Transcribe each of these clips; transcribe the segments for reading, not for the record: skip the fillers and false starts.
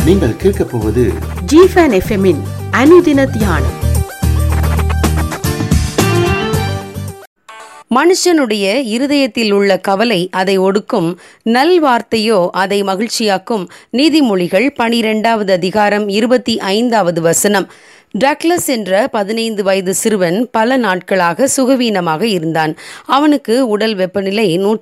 நீங்கள் கேட்கப் போவது ஜிஃபன் எஃப்எம்மின் அனுதின தியானம். மனுஷனுடைய இருதயத்தில் உள்ள கவலை அதை ஒடுக்கும், நல்வார்த்தையோ அதை மகிழ்ச்சியாக்கும். நீதிமொழிகள் 12வது அதிகாரம் 25வது வசனம். டக்ளஸ் என்ற 15 வயது சிறுவன் பல நாட்களாக சுகவீனமாக இருந்தான். அவனுக்கு உடல் வெப்பநிலை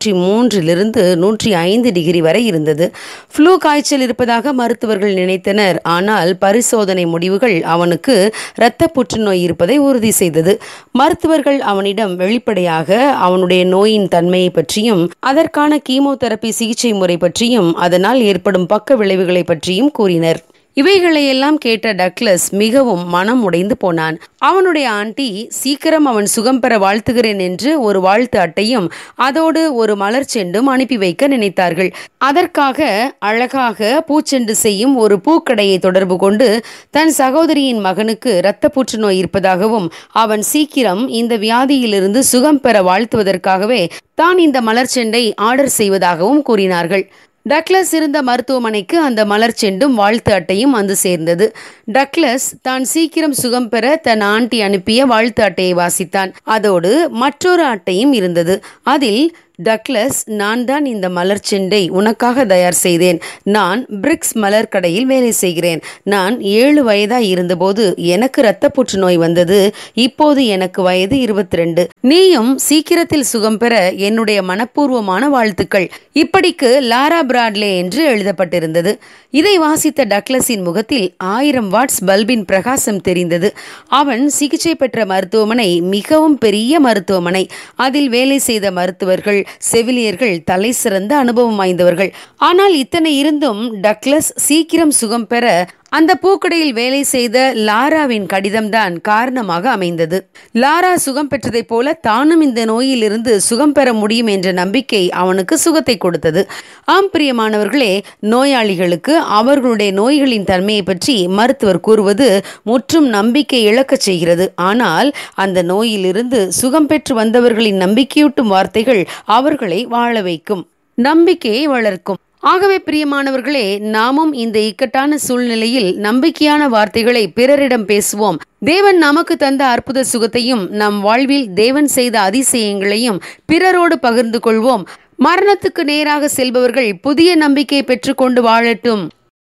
103 105 டிகிரி வரை இருந்தது. ஃப்ளூ காய்ச்சல் இருப்பதாக மருத்துவர்கள் நினைத்தனர். ஆனால் பரிசோதனை முடிவுகள் அவனுக்கு இரத்த புற்றுநோய் இருப்பதை உறுதி செய்தது. மருத்துவர்கள் அவனிடம் வெளிப்படையாக அவனுடைய நோயின் தன்மையை பற்றியும், அதற்கான கீமோதெரபி சிகிச்சை முறை பற்றியும், அதனால் ஏற்படும் பக்க விளைவுகளை பற்றியும் கூறினர். இவைகளையெல்லாம் கேட்ட டக்ளஸ் மிகவும் மனம் உடைந்து போனான். அவனுடைய ஆண்டி சீக்கிரம் அவன் சுகம் பெற வாழ்த்துகிறேன் என்று ஒரு வாழ்த்து அட்டையும் அதோடு ஒரு மலர் செண்டும் அனுப்பி வைக்க நினைத்தார்கள். அதற்காக அழகாக பூச்செண்டு செய்யும் ஒரு பூக்கடையை தொடர்பு கொண்டு தன் சகோதரியின் மகனுக்கு இரத்த புற்றுநோய் இருப்பதாகவும் அவன் சீக்கிரம் இந்த வியாதியிலிருந்து சுகம் பெற வாழ்த்துவதற்காகவே தான் இந்த மலர் செண்டை ஆர்டர் செய்வதாகவும் கூறினார்கள். டக்ளஸ் இருந்த மருத்துவமனைக்கு அந்த மலர் செண்டும் வாழ்த்து அட்டையும் வந்து சேர்ந்தது. டக்ளஸ் தான் சீக்கிரம் சுகம் பெற தன் ஆண்டி அனுப்பிய வாழ்த்து அட்டையை வாசித்தான். அதோடு மற்றொரு அட்டையும் இருந்தது. அதில், டக்ளஸ், நான் தான் இந்த மலர் செண்டை உனக்காக தயார் செய்தேன். நான் பிரிக்ஸ் மலர் கடையில் வேலை செய்கிறேன். நான் 7 வயதாய் இருந்தபோது எனக்கு இரத்த புற்றுநோய் வந்தது. இப்போது எனக்கு வயது 22. நீயும் சீக்கிரத்தில் சுகம் பெற என்னுடைய மனப்பூர்வமான வாழ்த்துக்கள். இப்படிக்கு லாரா பிராட்லே என்று எழுதப்பட்டிருந்தது. இதை வாசித்த டக்ளஸின் முகத்தில் 1000 வாட்ஸ் பல்பின் பிரகாசம் தெரிந்தது. அவன் சிகிச்சை பெற்ற மருத்துவமனை மிகவும் பெரிய மருத்துவமனை. அதில் வேலை செய்த மருத்துவர்கள், செவிலியர்கள் தலை சிறந்த அனுபவம் வாய்ந்தவர்கள். ஆனால் இத்தனை இருந்தும் டக்ளஸ் சீக்கிரம் சுகம் பெற அந்த பூக்கடையில் வேலை செய்த லாராவின் கடிதம்தான் காரணமாக அமைந்தது. லாரா சுகம் பெற்றதைப் போல தானும் இந்த நோயிலிருந்து சுகம் பெற முடியும் என்ற நம்பிக்கை அவனுக்கு சுகத்தை கொடுத்தது. ஆம் பிரியமானவர்களே, நோயாளிகளுக்கு அவர்களுடைய நோய்களின் தன்மையை பற்றி மருத்துவர் கூறுவது முற்றும் நம்பிக்கை இழக்கச் செய்கிறது. ஆனால் அந்த நோயிலிருந்து சுகம் பெற்று வந்தவர்களின் நம்பிக்கையூட்டும் வார்த்தைகள் அவர்களை வாழ வைக்கும், நம்பிக்கையை வளர்க்கும். ஆகவே பிரியமானவர்களே, நாமும் இந்த இக்கட்டான சூழ்நிலையில் நம்பிக்கையான வார்த்தைகளை பிறரிடம் பேசுவோம். தேவன் நமக்கு தந்த அற்புத சுகத்தையும் நம் வாழ்வில் தேவன் செய்த அதிசயங்களையும் பிறரோடு பகிர்ந்து கொள்வோம். மரணத்துக்கு நேராக செல்பவர்கள் புதிய நம்பிக்கை பெற்றுக்கொண்டு வாழட்டும்.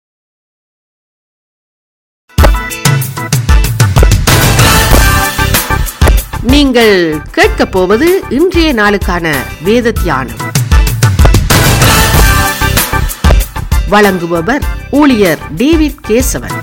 நீங்கள் கேட்கப் போவது இன்றைய நாளுக்கான வேத தியானம். வழங்குபவர் ஊழியர் டேவிட் கேசவன்.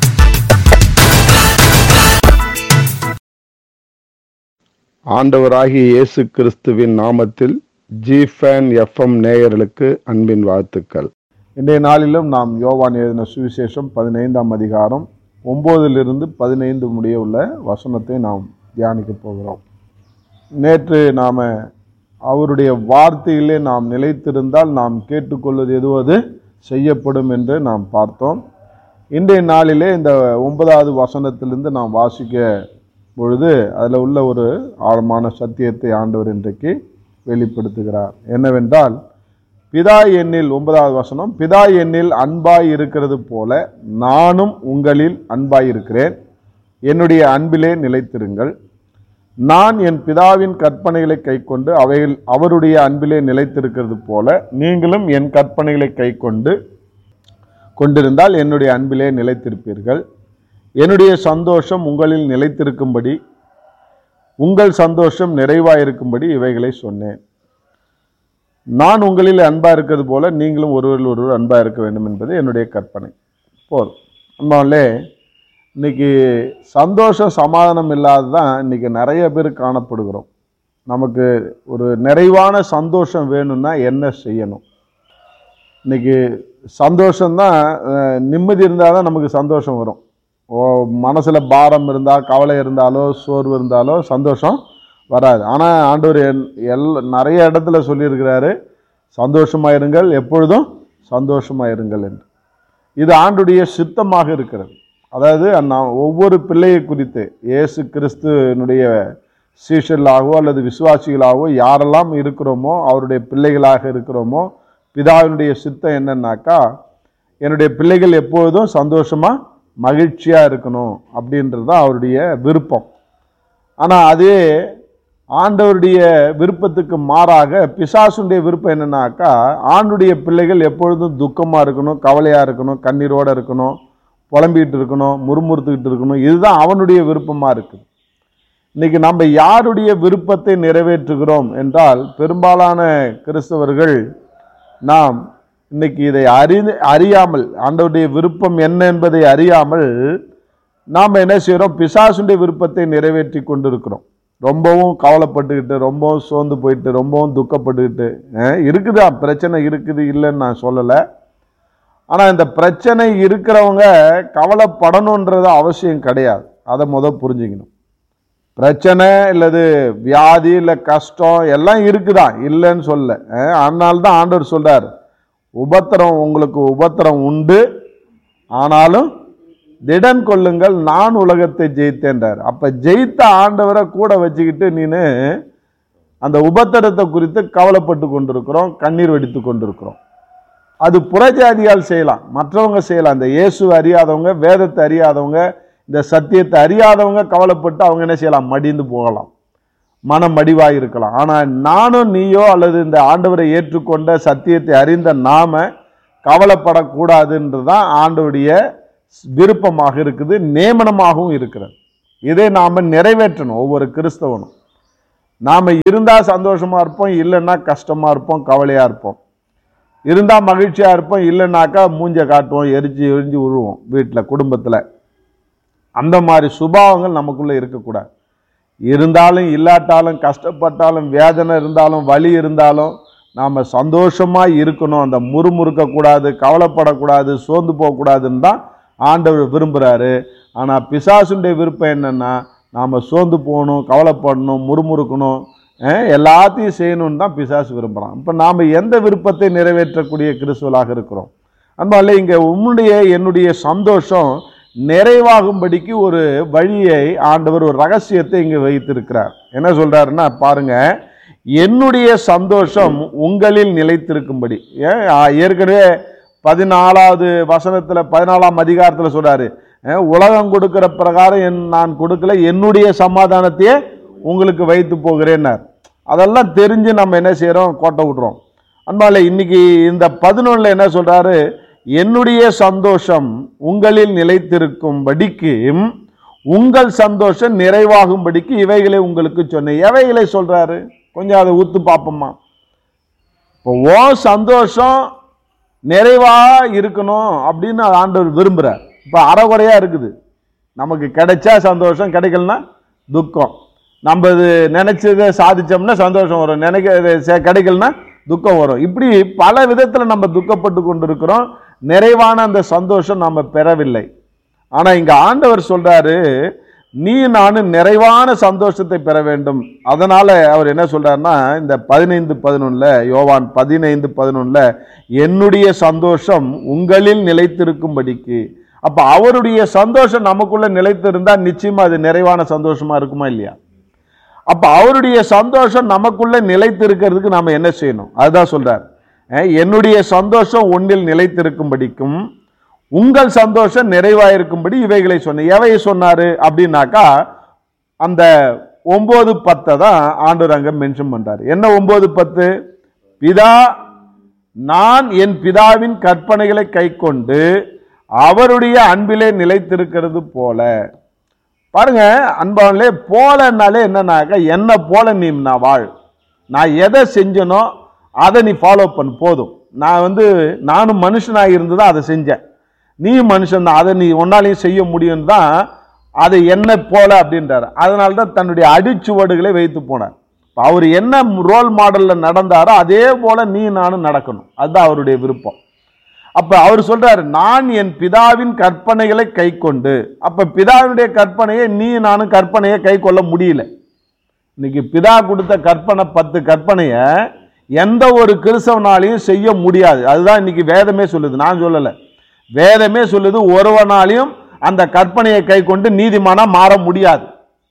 ஆண்டவராகிய இயேசு கிறிஸ்துவின் நாமத்தில் ஜிஃபன் எஃப்எம் நேயர்களுக்கு அன்பின் வாழ்த்துக்கள். இன்றைய நாளிலும் நாம் யோவான் எழுதின சுவிசேஷம் 15ஆம் அதிகாரம் 9 15 முடிய உள்ள வசனத்தை நாம் தியானிக்க போகிறோம். நேற்று நாம் அவருடைய வார்த்தையிலே நாம் நிலைத்திருந்தால் நாம் கேட்டுக்கொள்வது எதுவது செய்யப்படும் என்று நாம் பார்த்தோம். இன்றைய நாளிலே இந்த 9வது வசனத்திலிருந்து நாம் வாசிக்க பொழுது அதில் உள்ள ஒரு ஆழமான சத்தியத்தை ஆண்டவர் இன்றைக்கு வெளிப்படுத்துகிறார். என்னவென்றால், பிதா என்னில் 9வது வசனம், பிதா என்னில் அன்பாய் இருக்கிறது போல நானும் உங்களில் அன்பாய் இருக்கிறேன். என்னுடைய அன்பிலே நிலைத்திருங்கள். நான் என் பிதாவின் கற்பனைகளை கைக்கொண்டு அவைகள் அவருடைய அன்பிலே நிலைத்திருக்கிறது போல நீங்களும் என் கற்பனைகளை கொண்டிருந்தால் என்னுடைய அன்பிலே நிலைத்திருப்பீர்கள். என்னுடைய சந்தோஷம் உங்களில் நிலைத்திருக்கும்படி, உங்கள் சந்தோஷம் நிறைவாயிருக்கும்படி இவைகளை சொன்னேன். நான் உங்களில் அன்பாக இருக்கிறது போல நீங்களும் ஒருவர் அன்பாக இருக்க வேண்டும் என்பது என்னுடைய கற்பனை. போதும். அன்பாலே, இன்னைக்கு சந்தோஷம் சமாதானம் இல்லாததான் இன்னைக்கு நிறைய பேர் காணப்படுகிறோம். நமக்கு ஒரு நிறைவான சந்தோஷம் வேணும்னா என்ன செய்யணும்? இன்னைக்கு சந்தோஷம்தான், நிம்மதி இருந்தால் தான் நமக்கு சந்தோஷம் வரும். மனசில் பாரம் இருந்தால், கவலை இருந்தாலோ, சோர்வு இருந்தாலோ சந்தோஷம் வராது. ஆனால் ஆண்டவர் நிறைய இடத்துல சொல்லியிருக்கிறாரு, சந்தோஷமாயிருங்கள், எப்பொழுதும் சந்தோஷமாயிருங்கள் என்று. இது ஆண்டுடைய சித்தமாக இருக்கிறது. அதாவது நாம் ஒவ்வொரு பிள்ளையை குறித்து இயேசு கிறிஸ்துனுடைய சீஷர்களாகவோ அல்லது விசுவாசிகளாகவோ யாரெல்லாம் இருக்கிறோமோ, அவருடைய பிள்ளைகளாக இருக்கிறோமோ, பிதாவினுடைய சித்தம் என்னன்னாக்கா, என்னுடைய பிள்ளைகள் எப்பொழுதும் சந்தோஷமாக மகிழ்ச்சியாக இருக்கணும் அப்படின்றது தான் அவருடைய விருப்பம். ஆனால் அதே ஆண்டவருடைய விருப்பத்துக்கு மாறாக பிசாசுடைய விருப்பம் என்னன்னாக்கா, ஆண்டுடைய பிள்ளைகள் எப்பொழுதும் துக்கமாக இருக்கணும், கவலையாக இருக்கணும், கண்ணீரோடு இருக்கணும், புலம்பிக்கிட்டு இருக்கணும், முறுமுறுத்துக்கிட்டு இருக்கணும். இதுதான் அவனுடைய விருப்பமாக இருக்குது. இன்னைக்கு நம்ம யாருடைய விருப்பத்தை நிறைவேற்றுகிறோம் என்றால், பெரும்பாலான கிறிஸ்தவர்கள் நாம் இன்னைக்கு இதை அறியாமல், ஆண்டவருடைய விருப்பம் என்ன என்பதை அறியாமல் நாம் என்ன செய்கிறோம், பிசாசுடைய விருப்பத்தை நிறைவேற்றி கொண்டிருக்கிறோம். ரொம்பவும் கவலைப்பட்டுக்கிட்டு, ரொம்பவும் சோர்ந்து போயிட்டு, ரொம்பவும் துக்கப்பட்டுக்கிட்டு இருக்குதா, பிரச்சனை இருக்குது, இல்லைன்னு நான் சொல்லலை. ஆனால் இந்த பிரச்சனை இருக்கிறவங்க கவலைப்படணுன்றது அவசியம் கிடையாது. அதை புரிஞ்சுக்கணும். பிரச்சனை இல்லது வியாதி இல்லை கஷ்டம் எல்லாம் இருக்குதான், இல்லைன்னு சொல்ல. அதனால்தான் ஆண்டவர் சொல்றார், உபத்திரம் உங்களுக்கு உபத்திரம் உண்டு, ஆனாலும் திடன் கொள்ளுங்கள், நான் உலகத்தை ஜெயித்தேன்றார். அப்ப ஜெயித்த ஆண்டவரை கூட வச்சுக்கிட்டு நீனு அந்த உபத்திரத்தை குறித்து கவலைப்பட்டு கொண்டிருக்கிறோம், கண்ணீர் வெடித்து கொண்டிருக்கிறோம். அது புறஜாதியால் செய்யலாம், மற்றவங்க செய்யலாம். இந்த இயேசு அறியாதவங்க, வேதத்தை அறியாதவங்க, இந்த சத்தியத்தை அறியாதவங்க கவலைப்பட்டு அவங்க என்ன செய்யலாம், மடிந்து போகலாம், மனம் மடிவாய் இருக்கலாம். ஆனால் நானும் நீயோ அல்லது இந்த ஆண்டவரை ஏற்றுக்கொண்ட சத்தியத்தை அறிந்த நாம கவலைப்படக்கூடாதுன்றதுதான் ஆண்டவருடைய விருப்பமாக இருக்குது, நியமனமாகவும் இருக்கிறது. இதை நாம் நிறைவேற்றணும். ஒவ்வொரு கிறிஸ்தவனும் நாம் இருந்தால் சந்தோஷமாக இருப்போம், இல்லைன்னா கஷ்டமாக இருப்போம், கவலையாக இருப்போம். இருந்தால் மகிழ்ச்சியாக இருப்போம், இல்லைன்னாக்கா மூஞ்ச காட்டுவோம், எரிஞ்சு விழுவோம் வீட்டில், குடும்பத்தில். அந்த மாதிரி சுபாவங்கள் நமக்குள்ளே இருக்கக்கூடாது. இருந்தாலும் இல்லாட்டாலும், கஷ்டப்பட்டாலும், வேதனை இருந்தாலும், வலி இருந்தாலும் நாம் சந்தோஷமாக இருக்கணும். அந்த முறுமுறுக்கக்கூடாது, கவலைப்படக்கூடாது, சோர்ந்து போகக்கூடாதுன்னு தான் ஆண்டவர் விரும்புகிறாரு. ஆனால் பிசாசுடைய விருப்பம் என்னென்னா, நாம் சோர்ந்து போகணும், கவலைப்படணும், முறுமுறுக்கணும், எல்லாத்தையும் செய்யணும்னு தான் பிசாசு விரும்புகிறான். இப்போ நாம் எந்த விருப்பத்தை நிறைவேற்றக்கூடிய கிறிஸ்துவலாக இருக்கிறோம்? அன்பாலே, இங்கே என்னுடைய சந்தோஷம் நிறைவாகும்படிக்கு ஒரு வழியை ஆண்டவர், ஒரு ரகசியத்தை இங்கே வைத்திருக்கிறார். என்ன சொல்றாருன்னா பாருங்க, என்னுடைய சந்தோஷம் உங்களில் நிலைத்திருக்கும்படி. ஏற்கனவே 14வது வசனத்துல, 14ஆம் அதிகாரத்துல சொல்றாரு, உலகம் கொடுக்கிற பிரகாரம் நான் கொடுக்கல, என்னுடைய சமாதானத்தையே உங்களுக்கு வைத்து போகிறேன்னார். அதெல்லாம் தெரிஞ்சு நம்ம என்ன செய்யறோம், கோட்டை விடுறோம். அன்பாலே, இன்னைக்கு இந்த 11 என்ன சொல்றாரு, என்னுடைய சந்தோஷம் உங்களில் நிலைத்திருக்கும்படிக்கு, உங்கள் சந்தோஷம் நிறைவாகும்படிக்கு இவைகளை உங்களுக்கு சொன்னேன். எவைகளை சொல்றாரு, கொஞ்சம் அதை ஊத்து பார்ப்போமா. இப்போ ஓ சந்தோஷம் நிறைவா இருக்கணும் அப்படின்னு ஆண்டவர் விரும்புறார். இப்போ அறகுறையா இருக்குது. நமக்கு கிடைச்சா சந்தோஷம், கிடைக்கலன்னா துக்கம். நம்ம இது நினைச்சதை சாதிச்சோம்னா சந்தோஷம் வரும், கிடைக்கலன்னா துக்கம் வரும். இப்படி பல விதத்துல நம்ம துக்கப்பட்டு கொண்டிருக்கிறோம். நிறைவான அந்த சந்தோஷம் நம்ம பெறவில்லை. ஆனா இங்க ஆண்டவர் சொல்றாரு, நீ நானும் நிறைவான சந்தோஷத்தை பெற வேண்டும். அதனால அவர் என்ன சொல்றாருன்னா, இந்த 15:11 யோவான் 15:11 என்னுடைய சந்தோஷம் உங்களில் நிலைத்திருக்கும்படிக்கு. அப்ப அவருடைய சந்தோஷம் நமக்குள்ள நிலைத்திருந்தா நிச்சயமா அது நிறைவான சந்தோஷமா இருக்குமா இல்லையா? அப்ப அவருடைய சந்தோஷம் நமக்குள்ள நிலைத்திருக்கிறதுக்கு நாம என்ன செய்யணும், அதுதான் சொல்றார். என்னுடைய சந்தோஷம் ஒன்றில் நிலைத்திருக்கும்படிக்கும் உங்கள் சந்தோஷம் நிறைவாயிருக்கும்படி இவைகளை சொன்ன. எவை சொன்னாரு அப்படின்னாக்கா, அந்த 9:10 தான் ஆண்டவர் அங்க மென்ஷன் பண்றாரு. என்ன 9:10? பிதா, நான் என் பிதாவின் கற்பனைகளை கைக்கொண்டு அவருடைய அன்பிலே நிலைத்திருக்கிறது போல. பாருங்க அன்பானே, போலனாலே என்னன்னாக்கா, என்ன போல நீ நான் வாழ், நான் எதை செஞ்சனோ அதை நீ ஃபாலோ பண்ணு போதும். நானும் மனுஷனாக இருந்து தான் அதை செஞ்சேன், நீ மனுஷன் தான், அதை நீ ஒன்னாலையும் செய்ய முடியும் தான், அதை என்ன போல அப்படின்றாரு. அதனால தான் தன்னுடைய அடிச்சுவடுகளை வைத்து போனார். அவர் என்ன ரோல் மாடல்ல நடந்தாரோ அதே போல நீ நானும் நடக்கணும், அதுதான் அவருடைய விருப்பம். அப்ப அவர் சொல்றாரு, நான் என் பிதாவின் கற்பனைகளை கை கொண்டு. அப்ப பிதாவினுடைய கற்பனையை நீ நானும் கற்பனையை கை கொள்ள முடியல. இன்னைக்கு பிதா கொடுத்த கற்பனை 10 கற்பனைய எந்த ஒரு கிறிஸ்தவனாலையும் செய்ய முடியாது. அதுதான் இன்னைக்கு வேதமே சொல்லுது, நான் சொல்லல. வேதமே சொல்லுது, ஒருவனாலையும் அந்த கற்பனையை கை கொண்டு நீதிமானா மாற முடியாது.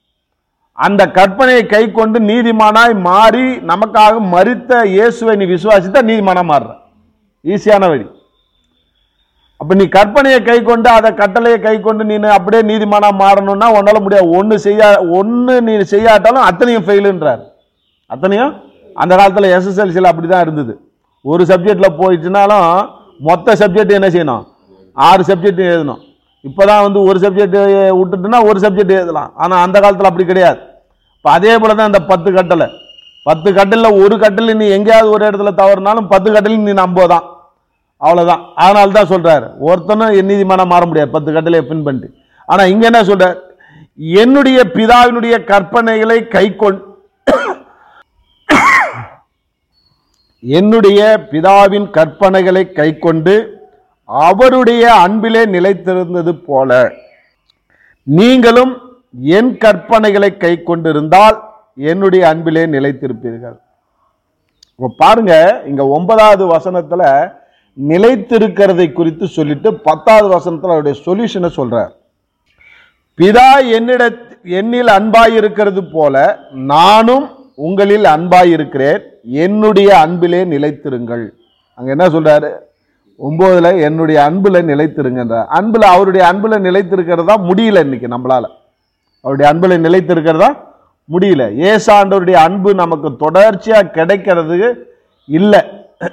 அந்த கற்பனையை கை கொண்டு நீதிமானாய் மாறி நமக்காக மரித்த இயேசுவை நீ விசுவாசித்தா நீதிமானா மாறுற ஈஸியான வழி. அப்ப நீ கற்பனையை கை கொண்டு அதை கட்டளையை கை கொண்டு நீ அப்படியே நீதிமானா மாறணும்னா உன்னால முடியாது. ஒன்னு நீ செய்யாட்டாலும் அத்தனையும் ஃபெயிலுன்றார். அத்தனையும் அந்த காலத்துல எஸ்எஸ்எல்சியில் அப்படிதான் இருந்தது. ஒரு சப்ஜெக்ட்ல போயிடுச்சுனாலும் மொத்த சப்ஜெக்ட் என்ன செய்யணும், 6 சப்ஜெக்ட் எழுதணும். இப்பதான் ஒரு சப்ஜெக்ட் விட்டுட்டுனா ஒரு சப்ஜெக்ட் எழுதலாம். ஆனா அந்த காலத்துல அப்படி கிடையாது. இப்ப அதே போலதான் இந்த 10 கட்டளை. 10 கட்டளைல ஒரு கட்டளை நீ எங்கேயாவது ஒரு இடத்துல தவறுனாலும் 10 கட்டளை நீ நம்பதான், அவ்வளவுதான். அதனால தான் சொல்றாரு ஒருத்தனும் நீதிமானா மாற முடியாது 10 கட்டளையை பின் பண்ணிட்டு. ஆனா இங்க என்ன சொல்ற, என்னுடைய பிதாவினுடைய கற்பனைகளை கை கொண்டு என்னுடைய பிதாவின் கற்பனைகளை கை கொண்டு அவருடைய அன்பிலே நிலைத்திருந்தது போல நீங்களும் என் கற்பனைகளை கை கொண்டிருந்தால் என்னுடைய அன்பிலே நிலைத்திருப்பீர்கள். பாருங்க, இங்க 9வது வசனத்துல நிலைத்திருக்கிறதை குறித்து சொல்லிட்டு 10வது வசனத்துல அவருடைய சொல்யூஷனை சொல்றார். பிதா என்னில் அன்பாயிருக்கிறது போல நானும் உங்களில் அன்பாயிருக்கிறேன், என்னுடைய அன்பிலே நிலைத்திருங்கள். அங்க என்ன சொல்றாரு, 9ல என்னுடைய அன்புல நிலைத்திருங்கன்ற. அன்புல, அவருடைய அன்புல நிலைத்திருக்கிறதா முடியல. இன்னைக்கு நம்மளால அவருடைய அன்புல நிலைத்திருக்கிறதா முடியல. ஏசாண்டவருடைய அன்பு நமக்கு தொடர்ச்சியா கிடைக்கிறது இல்லை.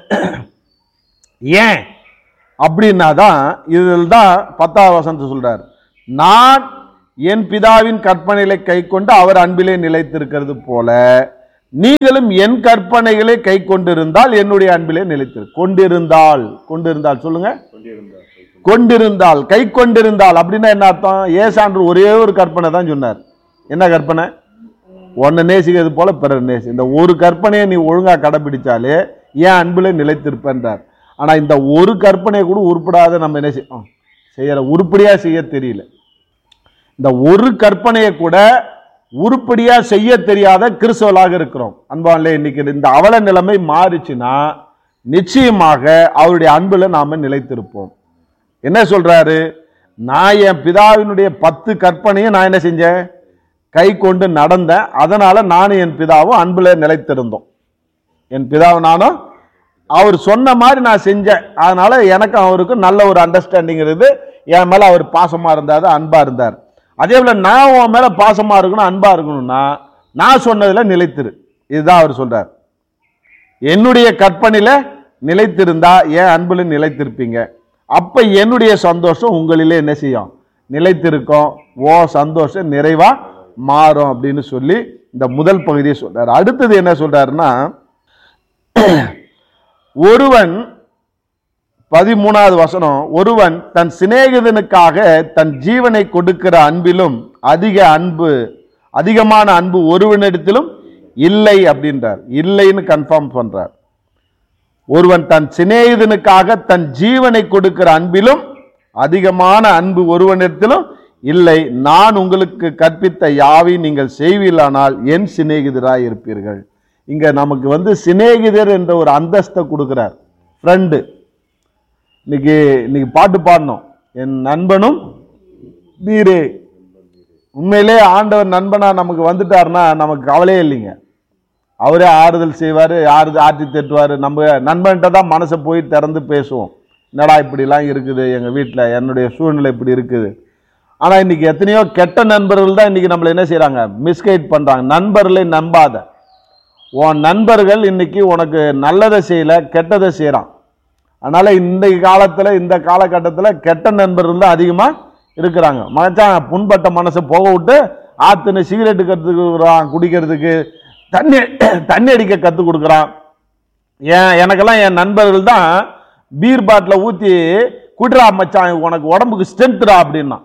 ஏன் அப்படின்னா தான் இதில் தான் 10வது வசனத்தை சொல்றார், நான் என் பிதாவின் கற்பனைகளை கை கொண்டு அவர் அன்பிலே நிலைத்திருக்கிறது போல நீங்களும் என் கற்பனைகளை கை கொண்டிருந்தால் என்னுடைய அன்பிலே கொண்டிருந்தால் சொல்லுங்க, கொண்டிருந்தால், கை கொண்டிருந்தால் அப்படின்னா என்ன அர்த்தம்? ஏசாண்டு ஒரே ஒரு கற்பனை தான் சொன்னார். என்ன கற்பனை? உன்னை நேசிக்கிறது போல பிறர் நேசி. இந்த ஒரு கற்பனையை நீ ஒழுங்கா கடைபிடிச்சாலே ஏன் அன்புல நிலைத்திருப்பேன்றார். ஆனா இந்த ஒரு கற்பனையை கூட உருப்படாத நம்ம என்ன செய்யற, உருப்படியா செய்ய தெரியல. இந்த ஒரு கற்பனையை கூட உருப்படியா செய்ய தெரியாத கிறிஸ்தவர்களாக இருக்கிறோம். அன்பாலே, இன்னைக்கு இந்த அவல நிலைமை மாறிச்சுன்னா நிச்சயமாக அவருடைய அன்புல நாம நிலைத்திருப்போம். என்ன சொல்றாரு, நான் என் பிதாவினுடைய 10 கற்பனையை நான் என்ன செஞ்சேன், கை கொண்டு நடந்தேன். அதனால நானும் என் பிதாவும் அன்புல நிலைத்திருந்தோம். என் பிதாவும் நானும் அவர் சொன்ன மாதிரி நான் செஞ்சேன். அதனால எனக்கும் அவருக்கும் நல்ல ஒரு அண்டர்ஸ்டாண்டிங் இருக்குது. என் மேல அவர் பாசமா இருந்தாரு, அன்பா இருந்தார். அதே போல நான் உன் மேல பாசமா இருக்கணும், அன்பா இருக்கணும்னா நான் சொன்னதுல நிலைத்திரு. இதுதான் அவர் சொல்றார். என்னுடைய கற்பனையில நிலைத்திருந்தா என் அன்புல நிலைத்திருப்பீங்க. அப்ப என்னுடைய சந்தோஷம் உங்களிலே என்ன செய்யும், நிலைத்திருக்கும். ஓ சந்தோஷம் நிறைவா மாறும் அப்படின்னு சொல்லி இந்த முதல் பகுதியை சொல்றாரு. அடுத்தது என்ன சொல்றாருன்னா, ஒருவன் 13வது வசனம், ஒருவன் தன் சிநேகிதனுக்காக தன் ஜீவனை கொடுக்கிற அன்பிலும் அதிகமான அன்பு ஒருவனிடத்திலும் இல்லை அப்படின்றார். இல்லைன்னு கன்ஃபார்ம் பண்றார். ஒருவன் தன் சிநேகிதனுக்காக தன் ஜீவனை கொடுக்கிற அன்பிலும் அதிகமான அன்பு ஒருவனிடத்திலும் இல்லை. நான் உங்களுக்கு கற்பித்த யாவை நீங்கள் செய்வீர்களானால் என் சிநேகிதராய் இருப்பீர்கள். இங்க நமக்கு சிநேகிதர் என்ற ஒரு அந்தஸ்தை கொடுக்கிறார். ஃப்ரெண்டு. இன்னைக்கு பாட்டு பாடணும், என் நண்பனும் நீரே. உண்மையிலே ஆண்டவர் நண்பனா நமக்கு வந்துட்டாருன்னா நமக்கு கவலையே இல்லைங்க. அவரே ஆறுதல் செய்வார், ஆற்றி தட்டுவார். நம்ம நண்பன்கிட்ட தான் மனசை போய் திறந்து பேசுவோம். என்னடா இப்படிலாம் இருக்குது எங்கள் வீட்டில், என்னுடைய சூழ்நிலை இப்படி இருக்குது. ஆனால் இன்னைக்கு எத்தனையோ கெட்ட நண்பர்கள் தான் இன்னைக்கு நம்மளை என்ன செய்கிறாங்க, மிஸ்கைட் பண்ணுறாங்க. நண்பர்களை நம்பாத. உன் நண்பர்கள் இன்னைக்கு உனக்கு நல்லதை செய்யலை, கெட்டதை செய்கிறான். அதனால இந்த காலத்தில், இந்த காலகட்டத்தில் கெட்ட நண்பர்கள் தான் அதிகமாக இருக்கிறாங்க. மச்சான் புண்பட்ட மனசை போக விட்டு ஆத்துன்னு சிகரெட்டு கற்றுக்கிறான், குடிக்கிறதுக்கு தண்ணி அடிக்க கற்றுக் கொடுக்குறான். எனக்கெல்லாம் என் நண்பர்கள் தான் பீர் பாட்டில் ஊற்றி குடிரா மச்சான், உனக்கு உடம்புக்கு ஸ்ட்ரென்த்ரா அப்படின்னா.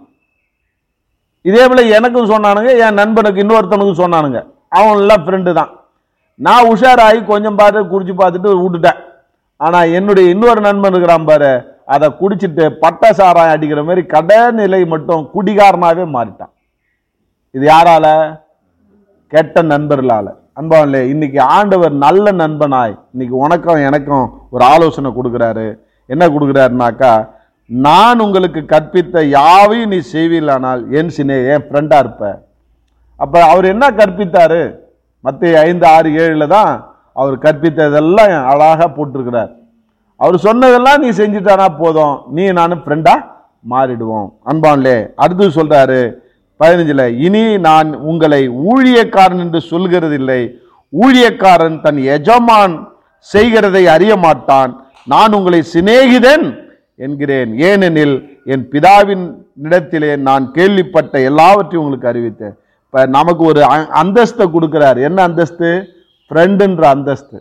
இதே போல எனக்கும் சொன்னானுங்க, என் நண்பனுக்கு இன்னொருத்தனுக்கும் சொன்னானுங்க. அவன் எல்லாம் ஃப்ரெண்டு தான். நான் உஷாராகி கொஞ்சம் பார்த்து குடிச்சு பார்த்துட்டு விட்டுட்டேன். ஆனால் என்னுடைய இன்னொரு நண்பன் இருக்கிறான் பாரு, அதை குடிச்சிட்டு பட்ட சாராயம் அடிக்கிற மாதிரி கடைநிலை மட்டும் குடிகாரனாகவே மாறிட்டான். இது யாரால? கெட்ட நண்பர்களால. அன்பாவிலே, இன்னைக்கு ஆண்டவர் நல்ல நண்பனாய் இன்னைக்கு உனக்கும் எனக்கும் ஒரு ஆலோசனை கொடுக்குறாரு. என்ன கொடுக்குறாருனாக்கா, நான் உங்களுக்கு கற்பித்த யாவையும் நீ செய்வீர்களானால் என் ஃப்ரெண்டா இருப்ப. அப்ப அவர் என்ன கற்பித்தாரு? மத்தேயு 5:6-7 தான் அவர் கற்பித்ததெல்லாம் அழகா போட்டிருக்கிறார். அவர் சொன்னதெல்லாம் நீ செஞ்சுட்டானா போதும், நீ நானும் ஃப்ரெண்டா மாறிடுவோம். அன்பான்லே அடுத்து சொல்றாரு 15, இனி நான் உங்களை ஊழியக்காரன் என்று சொல்கிறதில்லை, ஊழியக்காரன் தன் எஜமான் செய்கிறதை அறிய மாட்டான், நான் உங்களை சிநேகிதன் என்கிறேன், ஏனெனில் என் பிதாவின் இடத்திலே நான் கேள்விப்பட்ட எல்லாவற்றையும் உங்களுக்கு அறிவித்தேன். இப்ப நமக்கு ஒரு அந்தஸ்தை கொடுக்கிறார். என்ன அந்தஸ்து? ஃப்ரெண்டுன்ற அந்தஸ்து.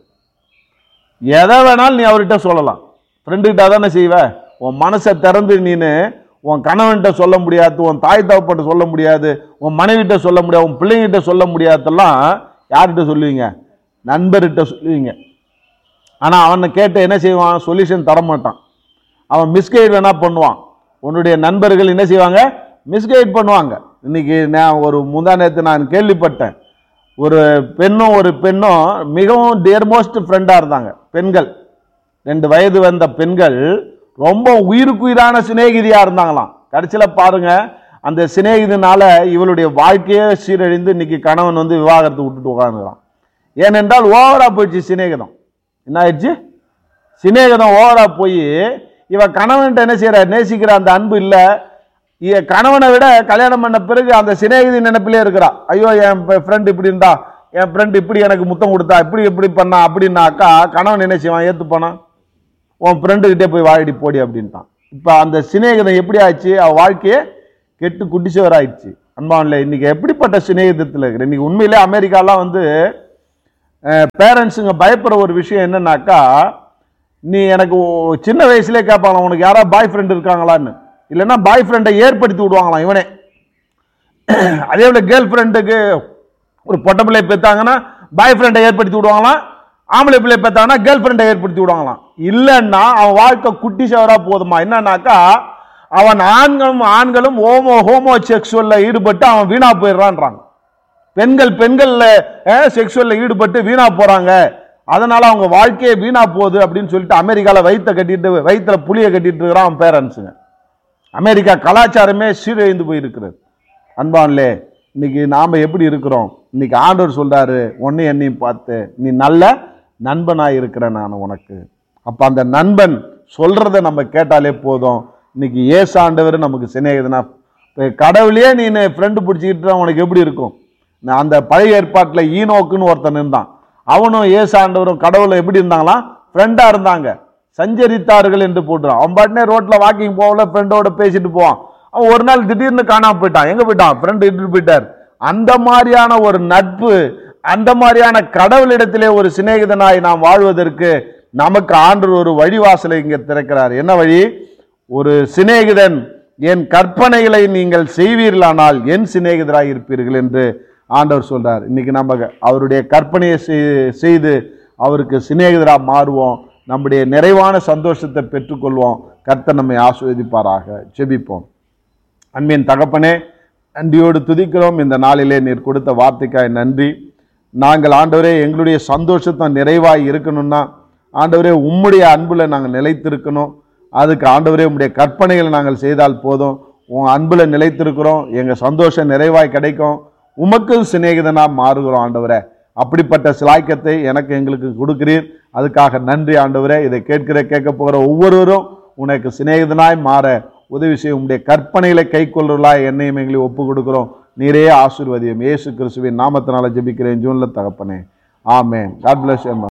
எதை வேணாலும் நீ அவர்கிட்ட சொல்லலாம். ஃப்ரெண்டுகிட்ட தானே செய்வ. உன் மனசை திறந்து நீனு உன் கணவன்கிட்ட சொல்ல முடியாது, உன் தாய் தகப்பன்கிட்ட சொல்ல முடியாது, உன் மனைவிட்ட சொல்ல முடியாது, உன் பிள்ளைங்கிட்ட சொல்ல முடியாதெல்லாம் யார்கிட்ட சொல்லுவீங்க? நண்பர்கிட்ட சொல்லுவீங்க. ஆனால் அவனை கேட்டு என்ன செய்வான்? சொல்யூஷன் தரமாட்டான். அவன் மிஸ்கைட் வேணா பண்ணுவான். உன்னுடைய நண்பர்கள் என்ன செய்வாங்க? மிஸ்கைட் பண்ணுவாங்க. இன்னைக்கு நான் ஒரு முந்தா நேற்று நான் கேள்விப்பட்டேன், ஒரு பெண்ணும் மிகவும் டியர்மோஸ்ட் ஃப்ரெண்டாக இருந்தாங்க. பெண்கள் 2 வயது வந்த பெண்கள் ரொம்ப உயிருக்குயிரான சிநேகிதியாக இருந்தாங்களாம். கடைசியில் பாருங்க, அந்த சிநேகிதனால இவளுடைய வாழ்க்கையே சீரழிந்து இன்னைக்கு கணவன் வந்து விவாகரத்து விட்டுட்டு உட்காந்துக்கிறான். ஏனென்றால் ஓவரா போயிடுச்சு சிநேகிதம். என்ன ஆயிடுச்சு? சிநேகிதம் ஓவரா போய் இவ கணவன்கிட்ட என்ன செய்யற? நேசிக்கிற அந்த அன்பு இல்லை. கணவனை விட கல்யாணம் பண்ண பிறகு அந்த சிநேகிதி நினைப்பிலே இருக்கிறா. ஐயோ, என் ஃப்ரெண்ட் இப்படி இருந்தா, என் ஃப்ரெண்ட் இப்படி எனக்கு முத்தம் கொடுத்தா, இப்படி பண்ணா அப்படின்னாக்கா கணவன் என்ன செய்வான்? ஏற்றுப்பானா? உன் ஃப்ரெண்டுக்கிட்டே போய் வாழடி போடி அப்படின்ட்டான். இப்போ அந்த சிநேகிதம் எப்படி ஆயிடுச்சு? அவள் வாழ்க்கையே கெட்டு குட்டிச்சவர் ஆயிடுச்சு. அன்பான்ல இன்னைக்கு எப்படிப்பட்ட சிநேகிதத்தில் இருக்கிற? இன்னைக்கு உண்மையிலே அமெரிக்காலாம் வந்து பேரண்ட்ஸுங்க பயப்படுற ஒரு விஷயம் என்னன்னாக்கா, நீ எனக்கு சின்ன வயசுலேயே கேட்பாங்க, உனக்கு யாராவது பாய் ஃப்ரெண்ட் இருக்காங்களான்னு. இல்லைன்னா பாய் ஃப்ரெண்டை ஏற்படுத்தி விடுவாங்களாம் இவனே. அதே போல கேர்ள் ஃப்ரெண்டுக்கு ஒரு பொட்டை பிள்ளை பெற்றாங்கன்னா பாய் ஃப்ரெண்டை ஏற்படுத்தி விடுவாங்களாம், ஆம்பளை பிள்ளை பெற்றாங்கன்னா கேர்ள் ஃப்ரெண்டை ஏற்படுத்தி விடுவாங்களாம். இல்லைன்னா அவன் வாழ்க்கை குட்டி சவரா போதுமா? என்னன்னாக்கா அவன் ஆண்களும் ஹோமோ செக்ஷுவல்ல ஈடுபட்டு அவன் வீணா போயிடுறான்றாங்க. பெண்கள் செக்ஷுவல்ல ஈடுபட்டு வீணா போறாங்க, அதனால அவங்க வாழ்க்கையை வீணா போகுது அப்படின்னு சொல்லிட்டு அமெரிக்கால வயிற்றுல புளிய கட்டிட்டு இருக்கிறான் பேரண்ட்ஸுங்க. அமெரிக்கா கலாச்சாரமே சீரழிந்து போயிருக்கிறது. அன்பான்லே இன்னைக்கு நாம எப்படி இருக்கிறோம்? இன்னைக்கு ஆண்டவர் சொல்றாரு, ஒன்னு என்னையும் பார்த்து நீ நல்ல நண்பனாய் இருக்கிற நான் உனக்கு. அப்ப அந்த நண்பன் சொல்றதை நம்ம கேட்டாலே போதும். இன்னைக்கு ஏசு ஆண்டவர் நமக்கு சிநேகிதனா. கடவுளையே நீ ஃப்ரெண்டு பிடிச்சிக்கிட்டு உனக்கு எப்படி இருக்கும்? அந்த பழைய ஏற்பாட்டில் ஈனோக்குன்னு ஒருத்தன் இருந்தான். அவனும் ஏசு ஆண்டவரும் கடவுளை எப்படி இருந்தாங்களாம்? ஃப்ரெண்டா இருந்தாங்க. சஞ்சரித்தார்கள் என்று போட்டுறான். அவன் பாட்டுனே ரோட்ல வாக்கிங் போகல, ஃப்ரெண்டோட பேசிட்டு போவான். அவன் ஒரு நாள் திடீர்னு காணாம போயிட்டான். எங்க போயிட்டான்? ஃப்ரெண்டு இட்டுட்டு போயிட்டார். அந்த மாதிரியான ஒரு நட்பு, அந்த மாதிரியான கடவுளிடத்திலே ஒரு சிநேகிதனாய் நாம் வாழ்வதற்கு நமக்கு ஆண்டவர் ஒரு வழிவாசலை இங்க திறக்கிறார். என்ன வழி? ஒரு சிநேகிதன் என் கற்பனைகளை நீங்கள் செய்வீர்களானால் என் சிநேகிதராய் இருப்பீர்கள் என்று ஆண்டவர் சொல்றார். இன்னைக்கு நம்ம அவருடைய கற்பனையை செய்து அவருக்கு சிநேகிதராக மாறுவோம். நம்முடைய நிறைவான சந்தோஷத்தை பெற்றுக்கொள்வோம். கர்த்தர் நம்மை ஆசீர்வதிப்பாராக. ஜெபிப்போம். அன்பின் தகப்பனே, நன்றியோடு துதிக்கிறோம். இந்த நாளிலே நீர் கொடுத்த வார்த்தைக்காய் நன்றி. நாங்கள் ஆண்டவரே எங்களுடைய சந்தோஷத்தை நிறைவாய் இருக்கணும்னா ஆண்டவரே உம்முடைய அன்புல நாங்கள் நிலைத்திருக்கணும். அதுக்கு ஆண்டவரே உம்முடைய கற்பனைகளை நாங்கள் செய்தால் போதும். உன் அன்புல நிலைத்திருக்கிறோம், எங்கள் சந்தோஷம் நிறைவாய் கிடைக்கும். உமக்கு சிநேகிதனா மாறுகிறோம் ஆண்டவரே. அப்படிப்பட்ட சிலாய்க்கத்தை எனக்கு எங்களுக்கு கொடுக்கிறீர். அதுக்காக நன்றி ஆண்டவரே. இதை கேட்க போகிற ஒவ்வொருவரும் உனக்கு சிநேகிதனாய் மாற உதவி செய்யும். உடைய கற்பனைகளை கை கொள்றலாய் என்னையும் எங்களையும் ஒப்பு கொடுக்கிறோம். நீரே ஆசீர்வதியும். இயேசு கிறிஸ்துவின் நாமத்தினால ஜெபிக்கிறேன் ஜூன்ல தகப்பனே. ஆமென். God bless you.